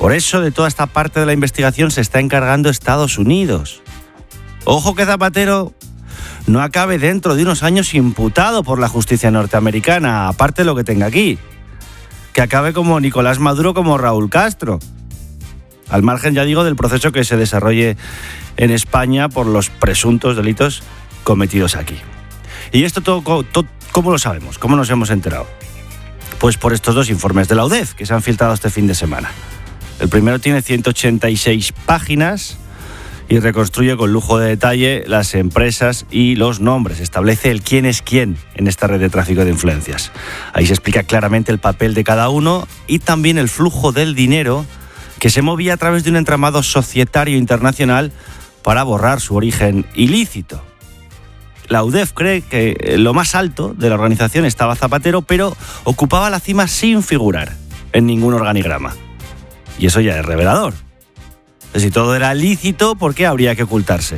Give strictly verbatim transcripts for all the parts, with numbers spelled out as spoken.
Por eso de toda esta parte de la investigación se está encargando Estados Unidos. Ojo que Zapatero no acabe dentro de unos años imputado por la justicia norteamericana, aparte de lo que tenga aquí. Que acabe como Nicolás Maduro, como Raúl Castro. Al margen, ya digo, del proceso que se desarrolle en España por los presuntos delitos cometidos aquí. ¿Y esto todo, todo cómo lo sabemos? ¿Cómo nos hemos enterado? Pues por estos dos informes de la U D E F que se han filtrado este fin de semana. El primero tiene ciento ochenta y seis páginas y reconstruye con lujo de detalle las empresas y los nombres. Establece el quién es quién en esta red de tráfico de influencias. Ahí se explica claramente el papel de cada uno y también el flujo del dinero que se movía a través de un entramado societario internacional para borrar su origen ilícito. La U D E F cree que lo más alto de la organización estaba Zapatero, pero ocupaba la cima sin figurar en ningún organigrama. Y eso ya es revelador. Si todo era lícito, ¿por qué habría que ocultarse?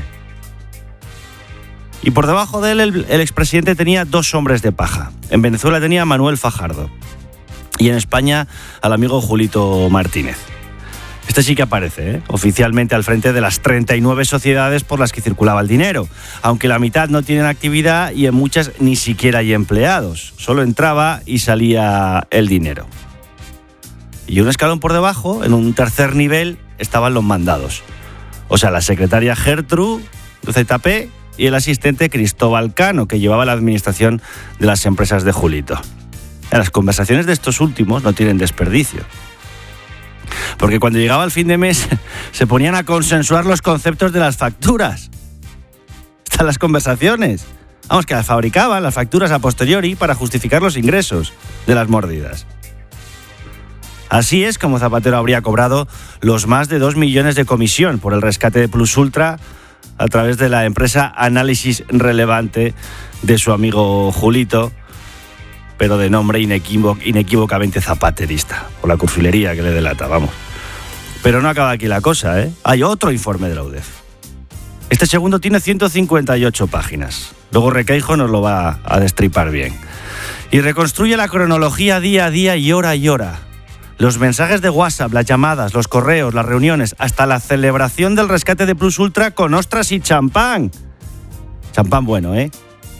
Y por debajo de él, el, el expresidente tenía dos hombres de paja. En Venezuela tenía a Manuel Fajardo y en España al amigo Julito Martínez. Este sí que aparece, ¿eh? oficialmente al frente de las treinta y nueve sociedades por las que circulaba el dinero, aunque la mitad no tienen actividad y en muchas ni siquiera hay empleados. Solo entraba y salía el dinero. Y un escalón por debajo, en un tercer nivel, estaban los mandados. O sea, la secretaria Gertrude de Z P y el asistente Cristóbal Cano, que llevaba la administración de las empresas de Julito. Las conversaciones de estos últimos no tienen desperdicio. Porque cuando llegaba el fin de mes se ponían a consensuar los conceptos de las facturas. Están las conversaciones. Vamos, que las fabricaban, las facturas a posteriori, para justificar los ingresos de las mordidas. Así es como Zapatero habría cobrado los más de dos millones de comisión por el rescate de Plus Ultra a través de la empresa Análisis Relevante de su amigo Julito, pero de nombre inequívoc, inequívocamente zapaterista, por la cursilería que le delata, vamos. Pero no acaba aquí la cosa, ¿eh? Hay otro informe de la U D E F. Este segundo tiene ciento cincuenta y ocho páginas. Luego Requeijo nos lo va a destripar bien. Y reconstruye la cronología día a día y hora y hora. Los mensajes de WhatsApp, las llamadas, los correos, las reuniones, hasta la celebración del rescate de Plus Ultra con ostras y champán. Champán bueno, ¿eh?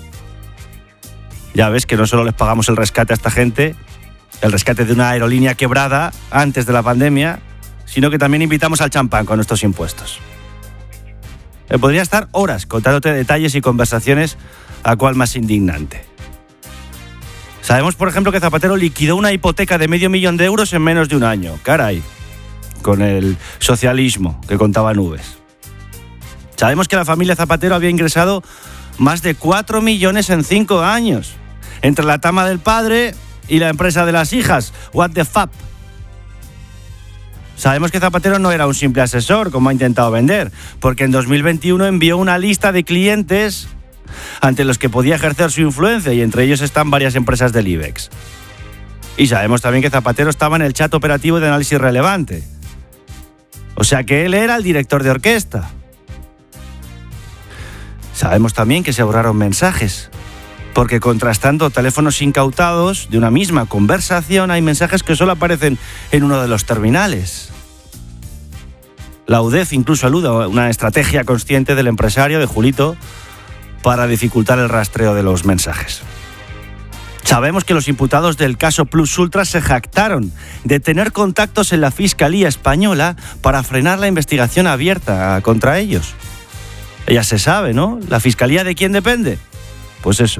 Ya ves que no solo les pagamos el rescate a esta gente, el rescate de una aerolínea quebrada antes de la pandemia, sino que también invitamos al champán con nuestros impuestos. Me podría estar horas contándote detalles y conversaciones a cuál más indignante. Sabemos, por ejemplo, que Zapatero liquidó una hipoteca de medio millón de euros en menos de un año. Caray, con el socialismo que contaba nubes. Sabemos que la familia Zapatero había ingresado más de cuatro millones en cinco años, entre la tama del padre y la empresa de las hijas. What the fuck. Sabemos que Zapatero no era un simple asesor, como ha intentado vender, porque en dos mil veintiuno envió una lista de clientes ante los que podía ejercer su influencia, y entre ellos están varias empresas del IBEX. Y sabemos también que Zapatero estaba en el chat operativo de Análisis Relevante. O sea que él era el director de orquesta. Sabemos también que se borraron mensajes, porque contrastando teléfonos incautados de una misma conversación, hay mensajes que solo aparecen en uno de los terminales. La U D E F incluso alude a una estrategia consciente del empresario, de Julito, para dificultar el rastreo de los mensajes. Sabemos que los imputados del caso Plus Ultra se jactaron de tener contactos en la Fiscalía Española para frenar la investigación abierta contra ellos. Ya se sabe, ¿no? ¿La Fiscalía de quién depende? Pues eso.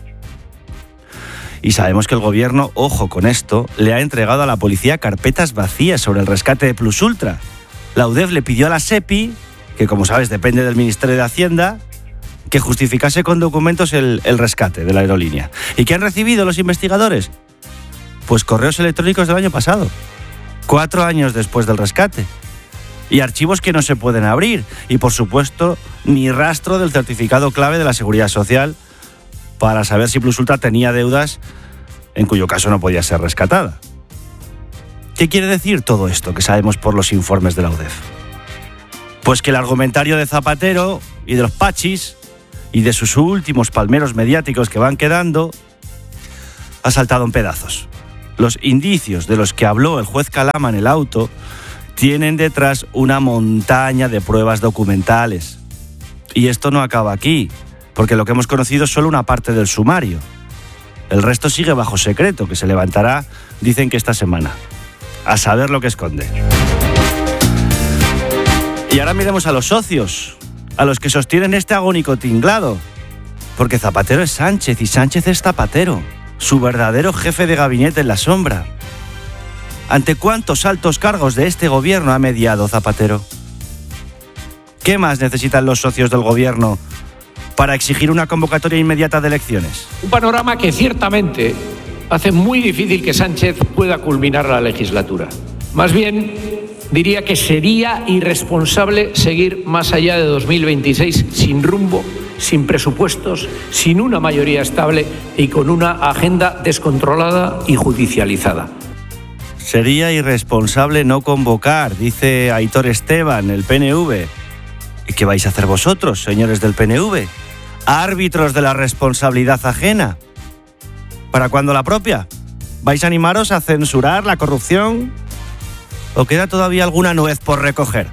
Y sabemos que el gobierno, ojo con esto, le ha entregado a la policía carpetas vacías sobre el rescate de Plus Ultra. La U D E F le pidió a la SEPI, que como sabes depende del Ministerio de Hacienda, que justificase con documentos el, el rescate de la aerolínea. ¿Y qué han recibido los investigadores? Pues correos electrónicos del año pasado, cuatro años después del rescate. Y archivos que no se pueden abrir. Y, por supuesto, ni rastro del certificado clave de la Seguridad Social para saber si Plus Ultra tenía deudas, en cuyo caso no podía ser rescatada. ¿Qué quiere decir todo esto que sabemos por los informes de la U D E F? Pues que el argumentario de Zapatero y de los pachis y de sus últimos palmeros mediáticos que van quedando ha saltado en pedazos. Los indicios de los que habló el juez Calama en el auto tienen detrás una montaña de pruebas documentales. Y esto no acaba aquí, porque lo que hemos conocido es solo una parte del sumario. El resto sigue bajo secreto, que se levantará, dicen que esta semana. A saber lo que esconde. Y ahora miremos a los socios, a los que sostienen este agónico tinglado. Porque Zapatero es Sánchez y Sánchez es Zapatero, su verdadero jefe de gabinete en la sombra. ¿Ante cuántos altos cargos de este gobierno ha mediado Zapatero? ¿Qué más necesitan los socios del gobierno para exigir una convocatoria inmediata de elecciones? Un panorama que ciertamente hace muy difícil que Sánchez pueda culminar la legislatura. Más bien, diría que sería irresponsable seguir más allá de dos mil veintiséis sin rumbo, sin presupuestos, sin una mayoría estable y con una agenda descontrolada y judicializada. Sería irresponsable no convocar, dice Aitor Esteban, el P N V. ¿Y qué vais a hacer vosotros, señores del P N V? ¿Árbitros de la responsabilidad ajena? ¿Para cuándo la propia? ¿Vais a animaros a censurar la corrupción? ¿O queda todavía alguna nuez por recoger?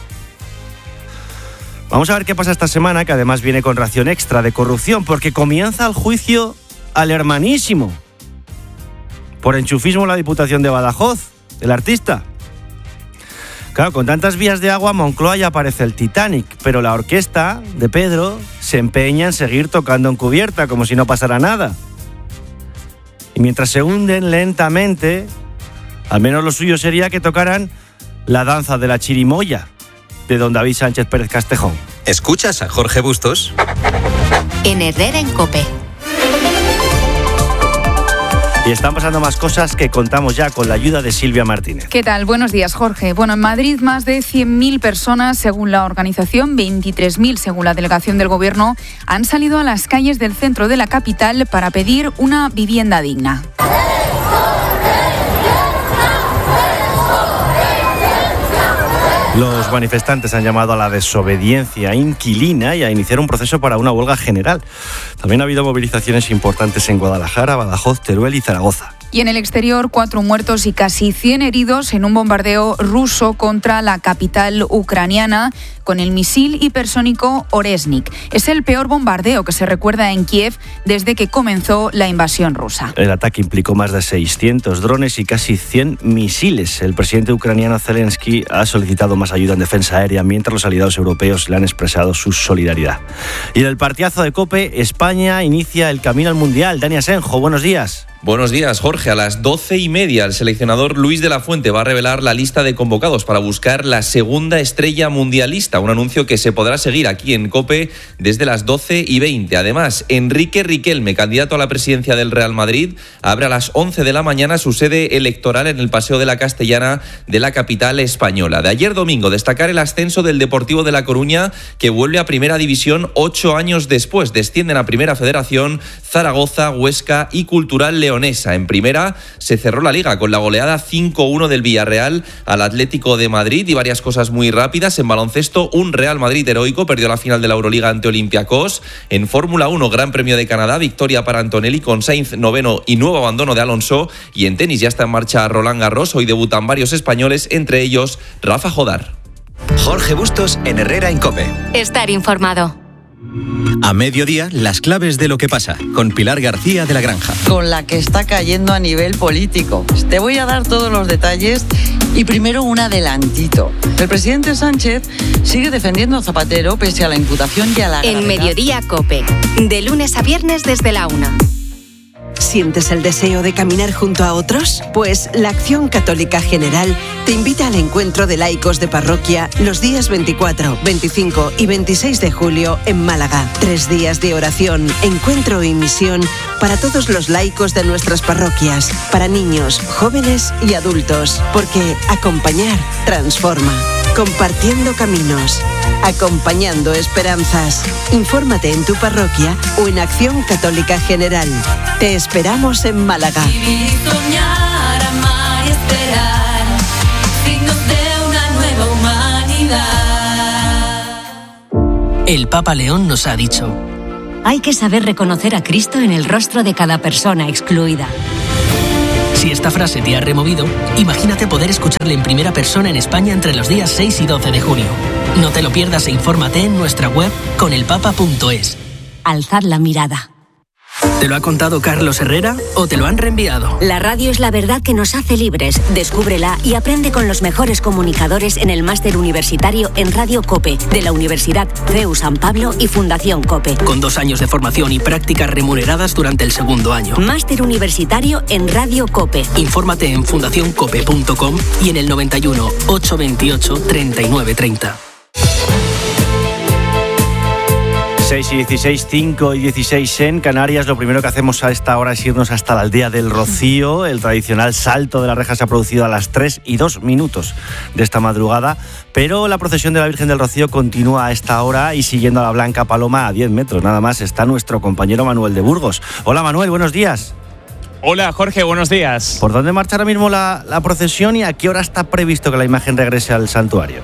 Vamos a ver qué pasa esta semana, que además viene con ración extra de corrupción, porque comienza el juicio al hermanísimo. Por enchufismo en la Diputación de Badajoz, el artista. Claro, con tantas vías de agua, Moncloa ya parece el Titanic, pero la orquesta de Pedro se empeña en seguir tocando en cubierta, como si no pasara nada. Y mientras se hunden lentamente, al menos lo suyo sería que tocaran la danza de la chirimoya, de don David Sánchez Pérez Castejón. ¿Escuchas a Jorge Bustos? En Herrera en COPE. Y están pasando más cosas que contamos ya con la ayuda de Silvia Martínez. ¿Qué tal? Buenos días, Jorge. Bueno, en Madrid más de cien mil personas, según la organización, veintitrés mil según la delegación del Gobierno, han salido a las calles del centro de la capital para pedir una vivienda digna. Los manifestantes han llamado a la desobediencia inquilina y a iniciar un proceso para una huelga general. También ha habido movilizaciones importantes en Guadalajara, Badajoz, Teruel y Zaragoza. Y en el exterior, cuatro muertos y casi cien heridos en un bombardeo ruso contra la capital ucraniana con el misil hipersónico Oresnik. Es el peor bombardeo que se recuerda en Kiev desde que comenzó la invasión rusa. El ataque implicó más de seiscientos drones y casi cien misiles. El presidente ucraniano Zelensky ha solicitado más ayuda en defensa aérea, mientras los aliados europeos le han expresado su solidaridad. Y en el partidazo de COPE, España inicia el camino al Mundial. Dani Asenjo, buenos días. Buenos días, Jorge. A las doce y media, el seleccionador Luis de la Fuente va a revelar la lista de convocados para buscar la segunda estrella mundialista, un anuncio que se podrá seguir aquí en COPE desde las doce y veinte. Además, Enrique Riquelme, candidato a la presidencia del Real Madrid, abre a las once de la mañana su sede electoral en el Paseo de la Castellana de la capital española. De ayer domingo, destacar el ascenso del Deportivo de La Coruña, que vuelve a Primera División ocho años después. Descienden a Primera Federación Zaragoza, Huesca y Cultural León. En primera se cerró la liga con la goleada cinco uno del Villarreal al Atlético de Madrid y varias cosas muy rápidas. En baloncesto, un Real Madrid heroico perdió la final de la Euroliga ante Olympiacos. En Fórmula uno, Gran Premio de Canadá, victoria para Antonelli con Sainz noveno y nuevo abandono de Alonso. Y en tenis ya está en marcha Roland Garros. Hoy debutan varios españoles, entre ellos Rafa Jodar. Jorge Bustos en Herrera en COPE. Estar informado. A mediodía, las claves de lo que pasa, con Pilar García de la Granja. Con la que está cayendo a nivel político. Te voy a dar todos los detalles y primero un adelantito. El presidente Sánchez sigue defendiendo a Zapatero pese a la imputación y a la gravedad. En Mediodía COPE, de lunes a viernes desde la una. ¿Sientes el deseo de caminar junto a otros? Pues la Acción Católica General te invita al encuentro de laicos de parroquia los días veinticuatro, veinticinco y veintiséis de julio en Málaga. Tres días de oración, encuentro y misión para todos los laicos de nuestras parroquias, para niños, jóvenes y adultos, porque acompañar transforma. Compartiendo caminos, acompañando esperanzas. Infórmate en tu parroquia o en Acción Católica General. Te esperamos en Málaga. Vivir, soñar, amar y esperar, signos de una nueva humanidad. El Papa León nos ha dicho: hay que saber reconocer a Cristo en el rostro de cada persona excluida. Si esta frase te ha removido, imagínate poder escucharla en primera persona en España entre los días seis y doce de junio. No te lo pierdas e infórmate en nuestra web con el papa punto es. Alzad la mirada. ¿Te lo ha contado Carlos Herrera o te lo han reenviado? La radio es la verdad que nos hace libres. Descúbrela y aprende con los mejores comunicadores en el máster universitario en Radio COPE de la Universidad C E U San Pablo y Fundación COPE. Con dos años de formación y prácticas remuneradas durante el segundo año. Máster universitario en Radio COPE. Infórmate en fundación cope punto com y en el noventa y uno, ochocientos veintiocho, treinta y nueve treinta. seis y dieciséis, cinco y dieciséis en Canarias. Lo primero que hacemos a esta hora es irnos hasta la aldea del Rocío. El tradicional salto de la reja se ha producido a las tres y dos minutos de esta madrugada, pero la procesión de la Virgen del Rocío continúa a esta hora y siguiendo a la Blanca Paloma a diez metros nada más está nuestro compañero Manuel de Burgos. Hola Manuel, buenos días. Hola Jorge, buenos días. ¿Por dónde marcha ahora mismo la, la procesión y a qué hora está previsto que la imagen regrese al santuario?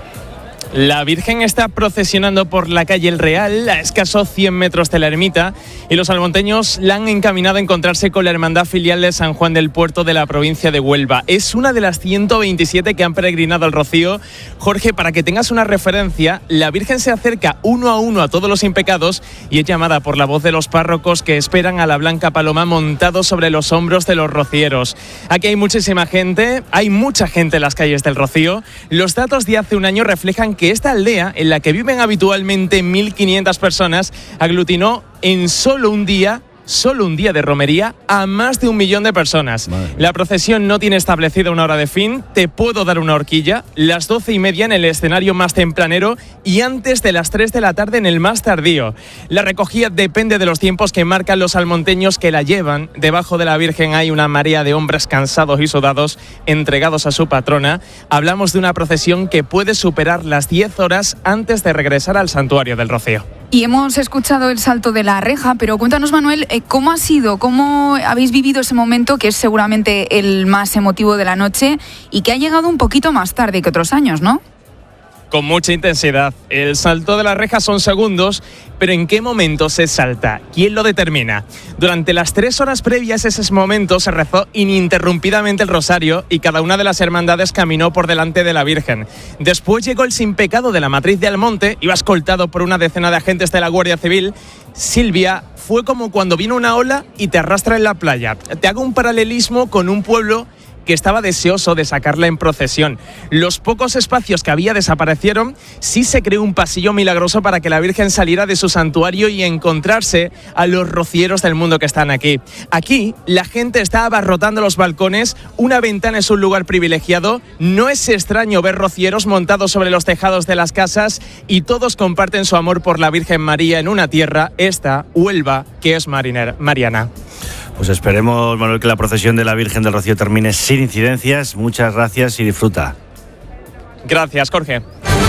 La Virgen está procesionando por la calle El Real, a escasos cien metros de la ermita, y los almonteños la han encaminado a encontrarse con la Hermandad Filial de San Juan del Puerto de la provincia de Huelva. Es una de las ciento veintisiete que han peregrinado al Rocío. Jorge, para que tengas una referencia, la Virgen se acerca uno a uno a todos los impecados y es llamada por la voz de los párrocos que esperan a la Blanca Paloma montado sobre los hombros de los rocieros. Aquí hay muchísima gente, hay mucha gente en las calles del Rocío. Los datos de hace un año reflejan que esta aldea, en la que viven habitualmente mil quinientas personas, aglutinó en solo un día solo un día de romería a más de un millón de personas. La procesión no tiene establecida una hora de fin. Te puedo dar una horquilla, las doce y media en el escenario más tempranero y antes de las tres de la tarde en el más tardío. La recogida depende de los tiempos que marcan los almonteños que la llevan. Debajo de la Virgen hay una marea de hombres cansados y sudados entregados a su patrona. Hablamos de una procesión que puede superar las diez horas antes de regresar al santuario del Rocío. Y hemos escuchado el salto de la reja, pero cuéntanos, Manuel, ¿cómo ha sido? ¿Cómo habéis vivido ese momento, que es seguramente el más emotivo de la noche y que ha llegado un poquito más tarde que otros años, ¿no? Con mucha intensidad. El salto de la reja son segundos, pero ¿en qué momento se salta? ¿Quién lo determina? Durante las tres horas previas a ese momento se rezó ininterrumpidamente el rosario y cada una de las hermandades caminó por delante de la Virgen. Después llegó el sin pecado de la matriz de Almonte, iba escoltado por una decena de agentes de la Guardia Civil. Silvia, fue como cuando viene una ola y te arrastra en la playa. Te hago un paralelismo con un pueblo que estaba deseoso de sacarla en procesión. Los pocos espacios que había desaparecieron. Sí se creó un pasillo milagroso para que la Virgen saliera de su santuario y encontrarse a los rocieros del mundo que están aquí. Aquí la gente está abarrotando los balcones, una ventana es un lugar privilegiado, no es extraño ver rocieros montados sobre los tejados de las casas y todos comparten su amor por la Virgen María en una tierra, esta, Huelva, que es mariner, mariana. Pues esperemos, Manuel, que la procesión de la Virgen del Rocío termine sin incidencias. Muchas gracias y disfruta. Gracias, Jorge.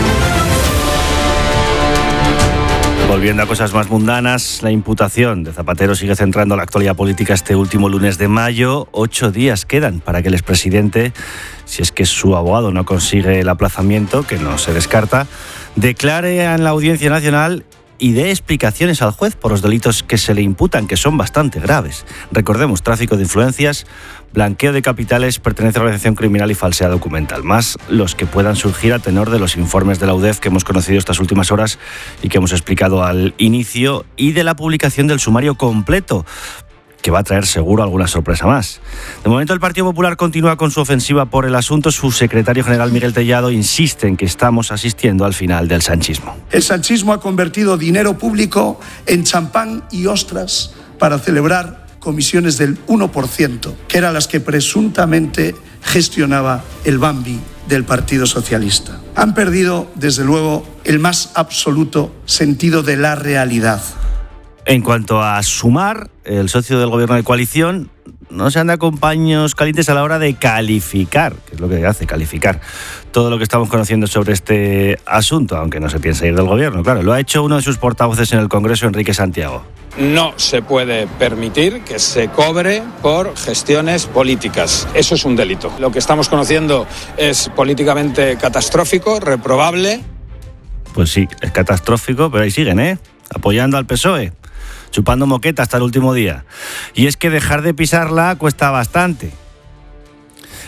Volviendo a cosas más mundanas, la imputación de Zapatero sigue centrando la actualidad política este último lunes de mayo. Ocho días quedan para que el expresidente, si es que su abogado no consigue el aplazamiento, que no se descarta, declare en la Audiencia Nacional y dé explicaciones al juez por los delitos que se le imputan, que son bastante graves. Recordemos, tráfico de influencias, blanqueo de capitales, pertenencia a organización criminal y falsedad documental, más los que puedan surgir a tenor de los informes de la U D E F que hemos conocido estas últimas horas y que hemos explicado al inicio, y de la publicación del sumario completo, que va a traer seguro alguna sorpresa más. De momento el Partido Popular continúa con su ofensiva por el asunto. Su secretario general Miguel Tellado insiste en que estamos asistiendo al final del sanchismo. El sanchismo ha convertido dinero público en champán y ostras para celebrar comisiones del uno por ciento, que eran las que presuntamente gestionaba el Bambi del Partido Socialista. Han perdido, desde luego, el más absoluto sentido de la realidad. En cuanto a Sumar, el socio del gobierno de coalición, no se anda con paños calientes a la hora de calificar, que es lo que hace, calificar todo lo que estamos conociendo sobre este asunto, aunque no se piensa ir del gobierno, claro. Lo ha hecho uno de sus portavoces en el Congreso, Enrique Santiago. No se puede permitir que se cobre por gestiones políticas. Eso es un delito. Lo que estamos conociendo es políticamente catastrófico, reprobable. Pues sí, es catastrófico, pero ahí siguen, ¿eh? Apoyando al P S O E. Chupando moqueta hasta el último día. Y es que dejar de pisarla cuesta bastante.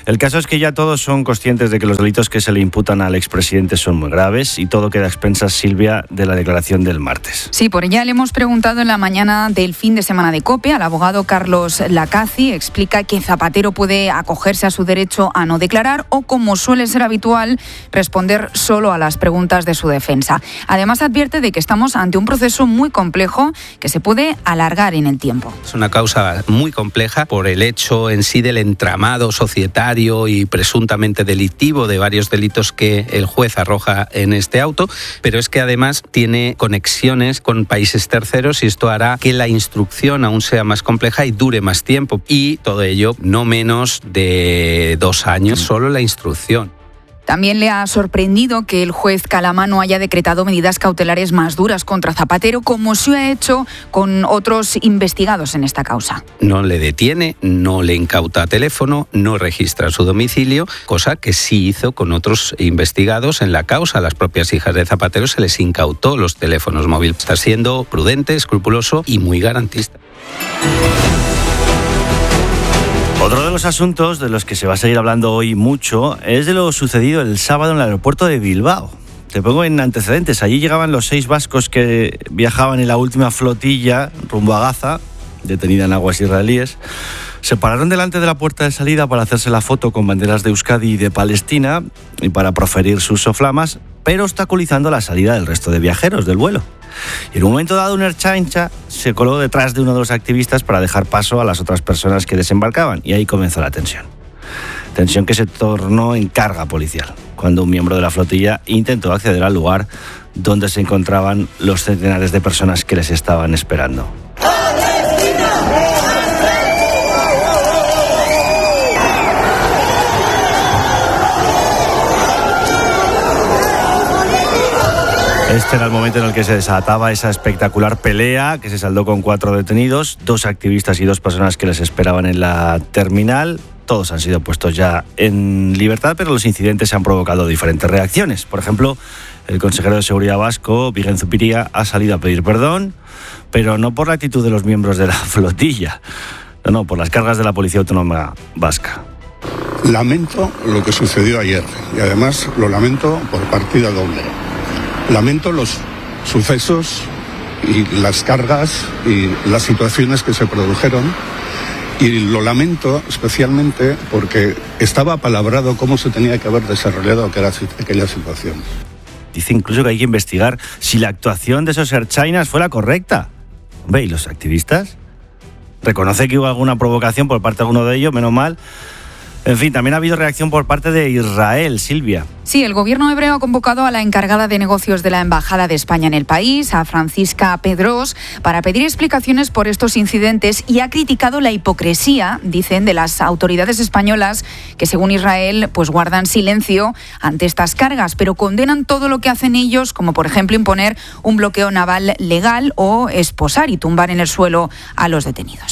El caso es que ya todos son conscientes de que los delitos que se le imputan al expresidente son muy graves y todo queda a expensas, Silvia, de la declaración del martes. Sí, por ella le hemos preguntado en la mañana del fin de semana de COPE al abogado Carlos Lacazzi. Explica que Zapatero puede acogerse a su derecho a no declarar o, como suele ser habitual, responder solo a las preguntas de su defensa. Además, advierte de que estamos ante un proceso muy complejo que se puede alargar en el tiempo. Es una causa muy compleja por el hecho en sí del entramado societario y presuntamente delictivo de varios delitos que el juez arroja en este auto, pero es que además tiene conexiones con países terceros y esto hará que la instrucción aún sea más compleja y dure más tiempo. Y todo ello no menos de dos años, solo la instrucción. También le ha sorprendido que el juez Calama no haya decretado medidas cautelares más duras contra Zapatero, como se ha hecho con otros investigados en esta causa. No le detiene, no le incauta teléfono, no registra su domicilio, cosa que sí hizo con otros investigados en la causa. A las propias hijas de Zapatero se les incautó los teléfonos móviles. Está siendo prudente, escrupuloso y muy garantista. Otro de los asuntos de los que se va a seguir hablando hoy mucho es de lo sucedido el sábado en el aeropuerto de Bilbao. Te pongo en antecedentes. Allí llegaban los seis vascos que viajaban en la última flotilla rumbo a Gaza, detenida en aguas israelíes. Se pararon delante de la puerta de salida para hacerse la foto con banderas de Euskadi y de Palestina y para proferir sus soflamas, pero obstaculizando la salida del resto de viajeros del vuelo. Y en un momento dado, un ertzaintza se coló detrás de uno de los activistas para dejar paso a las otras personas que desembarcaban, y ahí comenzó la tensión. Tensión que se tornó en carga policial, cuando un miembro de la flotilla intentó acceder al lugar donde se encontraban los centenares de personas que les estaban esperando. Este era el momento en el que se desataba esa espectacular pelea que se saldó con cuatro detenidos, dos activistas y dos personas que les esperaban en la terminal. Todos han sido puestos ya en libertad, pero los incidentes han provocado diferentes reacciones. Por ejemplo, el consejero de Seguridad vasco, Bingen Zupiria, ha salido a pedir perdón, pero no por la actitud de los miembros de la flotilla, no, no, por las cargas de la Policía Autónoma Vasca. Lamento lo que sucedió ayer y además lo lamento por partida doble. Lamento los sucesos y las cargas y las situaciones que se produjeron y lo lamento especialmente porque estaba apalabrado cómo se tenía que haber desarrollado aquella situación. Dice incluso que hay que investigar si la actuación de esos ertzainas fue la correcta. Hombre, ¿y los activistas? Reconoce que hubo alguna provocación por parte de alguno de ellos, menos mal. En fin, también ha habido reacción por parte de Israel, Silvia. Sí, el gobierno hebreo ha convocado a la encargada de negocios de la Embajada de España en el país, a Francisca Pedros, para pedir explicaciones por estos incidentes y ha criticado la hipocresía, dicen, de las autoridades españolas que, según Israel, pues guardan silencio ante estas cargas, pero condenan todo lo que hacen ellos, como por ejemplo imponer un bloqueo naval legal o esposar y tumbar en el suelo a los detenidos.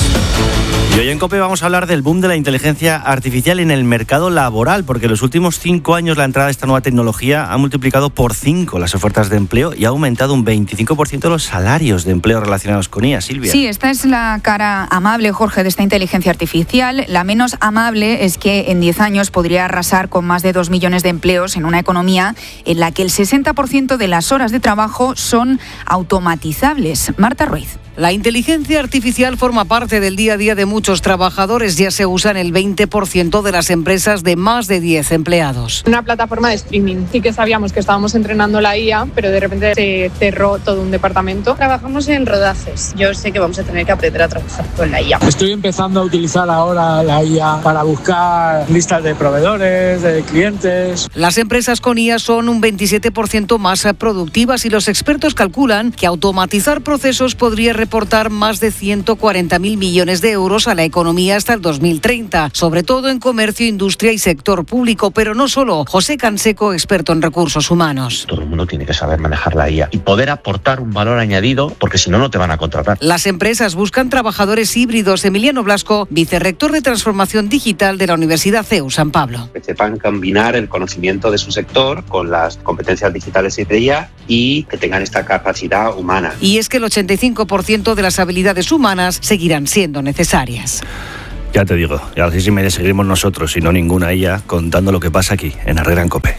Y hoy en COPE vamos a hablar del boom de la inteligencia artificial en el mercado laboral, porque en los últimos cinco años la entrada de esta nueva tecnología ha multiplicado por cinco las ofertas de empleo y ha aumentado un veinticinco por ciento los salarios de empleo relacionados con I A, Silvia. Sí, esta es la cara amable, Jorge, de esta inteligencia artificial. La menos amable es que en diez años podría arrasar con más de dos millones de empleos en una economía en la que el sesenta por ciento de las horas de trabajo son automatizables. Marta Ruiz. La inteligencia artificial forma parte del día a día de muchos trabajadores. Ya se usa en el veinte por ciento de las empresas de más de diez empleados. Una plataforma de streaming. Sí que sabíamos que estábamos entrenando la I A, pero de repente se cerró todo un departamento. Trabajamos en rodajes. Yo sé que vamos a tener que aprender a trabajar con la I A. Estoy empezando a utilizar ahora la I A para buscar listas de proveedores, de clientes. Las empresas con I A son un veintisiete por ciento más productivas y los expertos calculan que automatizar procesos podría reportar más de ciento cuarenta mil millones de euros a la economía hasta el dos mil treinta, sobre todo en comercio, industria y sector público, pero no solo. José Canseco, experto en recursos humanos. Todo el mundo tiene que saber manejar la I A y poder aportar un valor añadido, porque si no, no te van a contratar. Las empresas buscan trabajadores híbridos. Emiliano Blasco, vicerrector de Transformación Digital de la Universidad C E U San Pablo. Que sepan combinar el conocimiento de su sector con las competencias digitales y de I A y que tengan esta capacidad humana. Y es que el ochenta y cinco por ciento de las habilidades humanas seguirán siendo necesarias. Ya te digo, y a las seis y media seguiremos nosotros, y no ninguna ella, contando lo que pasa aquí, en Herrera en COPE.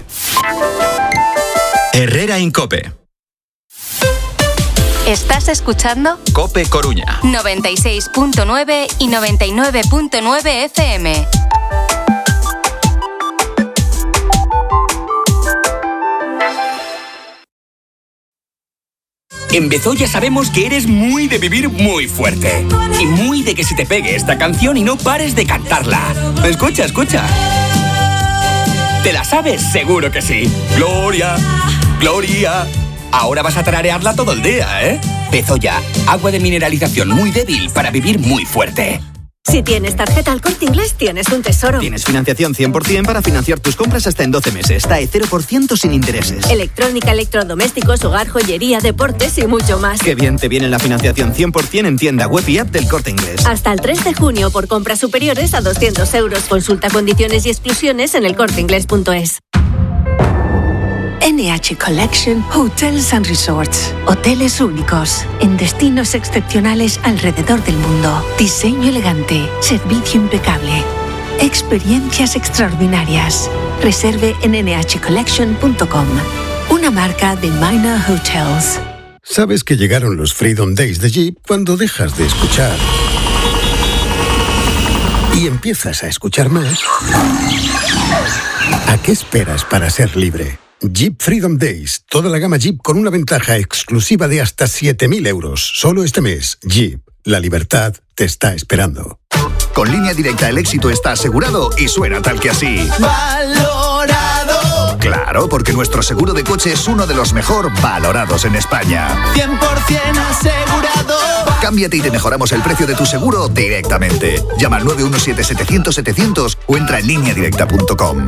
Herrera en COPE. ¿Estás escuchando? COPE Coruña. noventa y seis punto nueve y noventa y nueve punto nueve F M. En Bezoya sabemos que eres muy de vivir muy fuerte. Y muy de que se te pegue esta canción y no pares de cantarla. Escucha, escucha. ¿Te la sabes? Seguro que sí. Gloria, Gloria. Ahora vas a tararearla todo el día, ¿eh? Bezoya, agua de mineralización muy débil para vivir muy fuerte. Si tienes tarjeta Al Corte Inglés, tienes un tesoro. Tienes financiación cien por ciento para financiar tus compras hasta en doce meses. T A E cero por ciento sin intereses. Electrónica, electrodomésticos, hogar, joyería, deportes y mucho más. Qué bien te viene la financiación cien por ciento en tienda web y app del Corte Inglés. Hasta el tres de junio por compras superiores a doscientos euros. Consulta condiciones y exclusiones en el corte inglés punto es. N H Collection Hotels and Resorts. Hoteles únicos, en destinos excepcionales alrededor del mundo. Diseño elegante, servicio impecable. Experiencias extraordinarias. Reserve en N H collection punto com. Una marca de Minor Hotels. Sabes que llegaron los Freedom Days de Jeep cuando dejas de escuchar y empiezas a escuchar más. ¿A qué esperas para ser libre? Jeep Freedom Days. Toda la gama Jeep con una ventaja exclusiva de hasta siete mil euros. Solo este mes. Jeep. La libertad te está esperando. Con Línea Directa el éxito está asegurado y suena tal que así. ¡Valorado! Claro, porque nuestro seguro de coche es uno de los mejor valorados en España. cien por ciento asegurado. Cámbiate y te mejoramos el precio de tu seguro directamente. Llama al nueve uno siete setecientos setecientos o entra en línea directa punto com.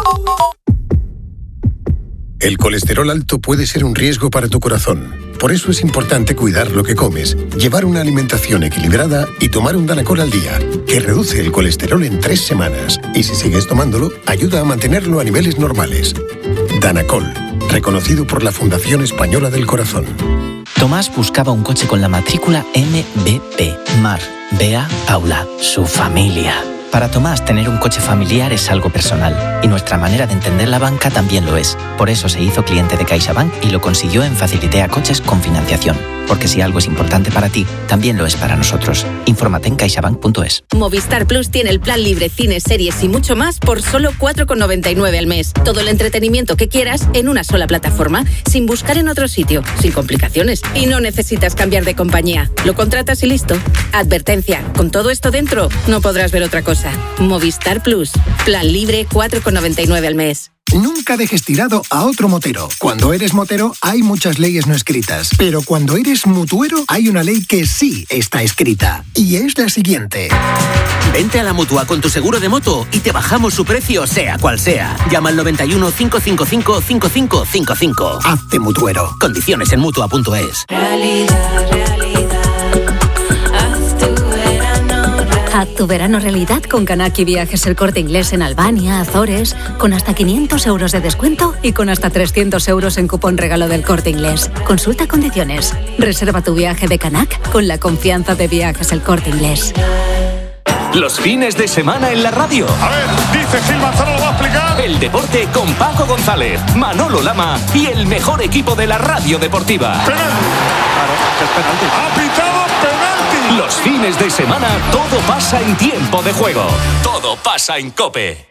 El colesterol alto puede ser un riesgo para tu corazón. Por eso es importante cuidar lo que comes, llevar una alimentación equilibrada y tomar un Danacol al día, que reduce el colesterol en tres semanas. Y si sigues tomándolo, ayuda a mantenerlo a niveles normales. Danacol, reconocido por la Fundación Española del Corazón. Tomás buscaba un coche con la matrícula M B P. Mar, Bea, Paula, su familia. Para Tomás, tener un coche familiar es algo personal, y nuestra manera de entender la banca también lo es. Por eso se hizo cliente de CaixaBank y lo consiguió en Facilitea Coches con financiación. Porque si algo es importante para ti, también lo es para nosotros. Infórmate en caixabank punto es. Movistar Plus tiene el plan libre, cine, series y mucho más por solo cuatro con noventa y nueve al mes. Todo el entretenimiento que quieras en una sola plataforma, sin buscar en otro sitio, sin complicaciones. Y no necesitas cambiar de compañía. Lo contratas y listo. Advertencia, con todo esto dentro, no podrás ver otra cosa. Movistar Plus, plan libre cuatro con noventa y nueve al mes. Nunca dejes tirado a otro motero. Cuando eres motero hay muchas leyes no escritas, pero cuando eres mutuero hay una ley que sí está escrita, y es la siguiente. Vente a la Mutua con tu seguro de moto y te bajamos su precio sea cual sea. Llama al noventa y uno, cinco cinco cinco, cinco cinco cinco cinco. Hazte mutuero. Condiciones en mutua punto es. Realidad, realidad. Haz tu verano realidad con Canaki Viajes El Corte Inglés en Albania, Azores, con hasta quinientos euros de descuento y con hasta trescientos euros en cupón regalo del Corte Inglés. Consulta condiciones. Reserva tu viaje de Canac con la confianza de Viajes El Corte Inglés. Los fines de semana en la radio. A ver, dice Gil Manzano, lo va a explicar. El deporte con Paco González, Manolo Lama y el mejor equipo de la radio deportiva. Penalti. Claro, es penalti. Ha pitado penalti. Los fines de semana todo pasa en tiempo de juego. Todo pasa en COPE.